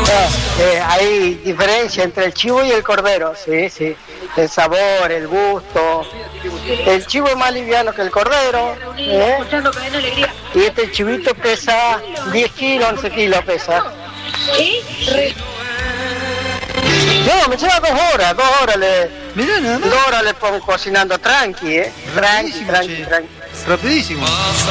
Hay diferencia entre el chivo y el cordero, sí, sí. El sabor, el gusto. El chivo es más liviano que el cordero. Y este chivito pesa 10 kilos, 11 kilos pesa. No, me lleva 2 horas, 2 horas Mirá, nada más. 2 horas le pongo cocinando tranqui, tranqui. Rapidísimo.